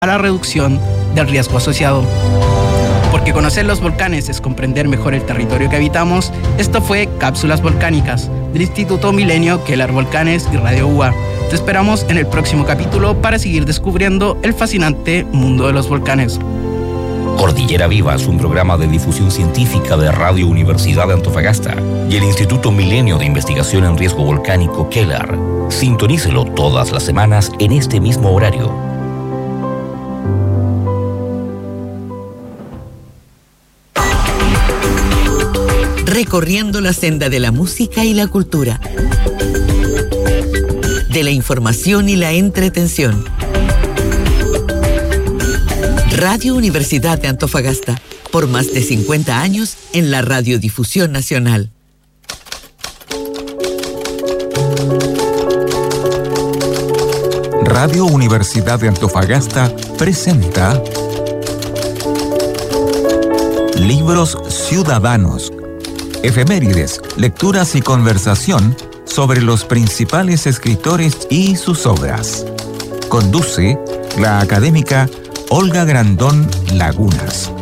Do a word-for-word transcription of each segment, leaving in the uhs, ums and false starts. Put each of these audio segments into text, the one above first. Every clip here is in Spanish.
a la reducción del riesgo asociado. Porque conocer los volcanes es comprender mejor el territorio que habitamos, esto fue Cápsulas Volcánicas, del Instituto Milenio Kelar Volcanes y Radio U A. Te esperamos en el próximo capítulo para seguir descubriendo el fascinante mundo de los volcanes. Cordillera Viva es un programa de difusión científica de Radio Universidad de Antofagasta y el Instituto Milenio de Investigación en Riesgo Volcánico Kelar. Sintonícelo todas las semanas en este mismo horario. Recorriendo la senda de la música y la cultura, de la información y la entretención. Radio Universidad de Antofagasta, por más de cincuenta años en la radiodifusión nacional. Radio Universidad de Antofagasta presenta Libros Ciudadanos, efemérides, lecturas y conversación sobre los principales escritores y sus obras. Conduce la académica Olga Grandón Lagunas.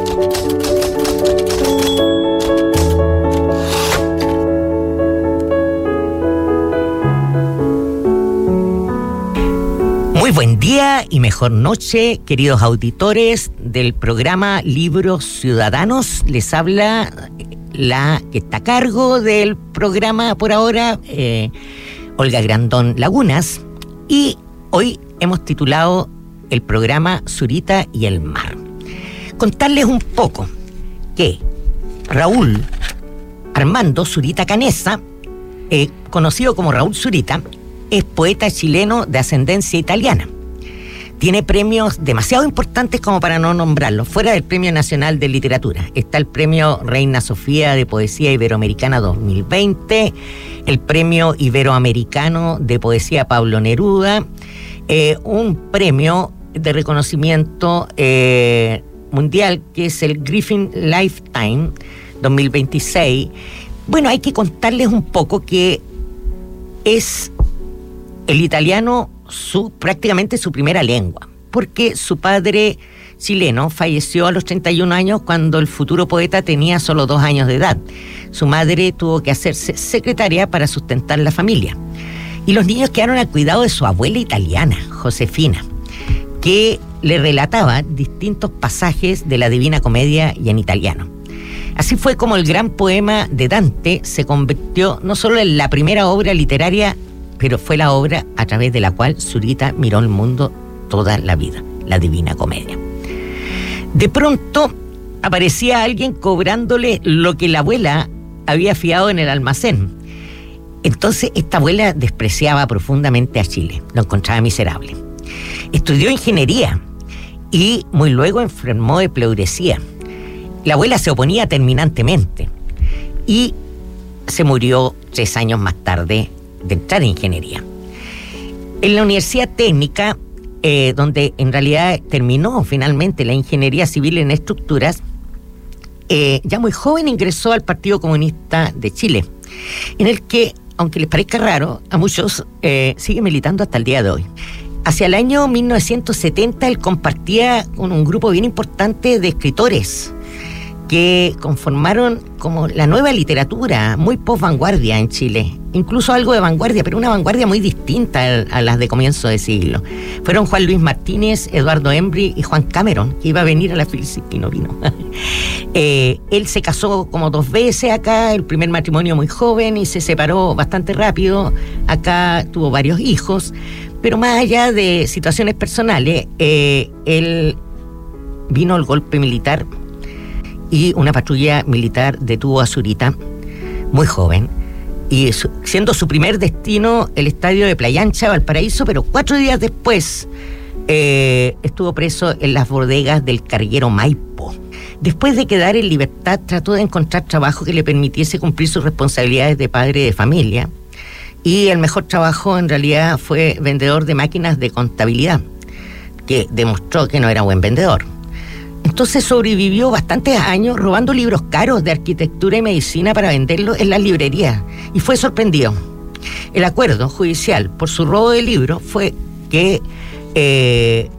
Muy buen día y mejor noche, queridos auditores del programa Libros Ciudadanos. Les habla la que está a cargo del programa por ahora, eh, Olga Grandón Lagunas, y hoy hemos titulado el programa Zurita y el mar. Contarles un poco que Raúl Armando Zurita Canessa, eh, conocido como Raúl Zurita, es poeta chileno de ascendencia italiana. Tiene premios demasiado importantes como para no nombrarlos. Fuera del Premio Nacional de Literatura está el Premio Reina Sofía de Poesía Iberoamericana dos mil veinte, el Premio Iberoamericano de Poesía Pablo Neruda, eh, un premio de reconocimiento eh, mundial que es el Griffin Lifetime dos mil veintiséis. Bueno, hay que contarles un poco que es el italiano su, prácticamente su primera lengua, porque su padre chileno falleció a los treinta y un años cuando el futuro poeta tenía solo dos años de edad. Su madre tuvo que hacerse secretaria para sustentar la familia. Y los niños quedaron al cuidado de su abuela italiana, Josefina, que le relataba distintos pasajes de la Divina Comedia y en italiano. Así fue como el gran poema de Dante se convirtió no solo en la primera obra literaria, pero fue la obra a través de la cual Zurita miró el mundo toda la vida, la Divina Comedia. De pronto aparecía alguien cobrándole lo que la abuela había fiado en el almacén. Entonces esta abuela despreciaba profundamente a Chile, lo encontraba miserable. Estudió ingeniería y muy luego enfermó de pleuresía. La abuela se oponía terminantemente y se murió tres años más tarde de entrar en ingeniería. En la Universidad Técnica, eh, donde en realidad terminó finalmente la ingeniería civil en estructuras, eh, ya muy joven ingresó al Partido Comunista de Chile, en el que, aunque les parezca raro, a muchos eh, sigue militando hasta el día de hoy. Hacia el año mil novecientos setenta él compartía con un grupo bien importante de escritores que conformaron como la nueva literatura, muy post-vanguardia en Chile. Incluso algo de vanguardia, pero una vanguardia muy distinta a, a las de comienzo de siglo. Fueron Juan Luis Martínez, Eduardo Embry y Juan Cameron, que iba a venir a la Philipsburg y no vino. eh, él se casó como dos veces acá, el primer matrimonio muy joven, y se separó bastante rápido. Acá tuvo varios hijos, pero más allá de situaciones personales, eh, él vino el golpe militar y una patrulla militar detuvo a Zurita, muy joven, y su, siendo su primer destino el estadio de Playa Ancha, Valparaíso, pero cuatro días después eh, estuvo preso en las bodegas del carguero Maipo. Después de quedar en libertad, trató de encontrar trabajo que le permitiese cumplir sus responsabilidades de padre de familia, y el mejor trabajo en realidad fue vendedor de máquinas de contabilidad, que demostró que no era buen vendedor. Entonces sobrevivió bastantes años robando libros caros de arquitectura y medicina para venderlos en las librerías, y fue sorprendido. El acuerdo judicial por su robo de libros fue que eh,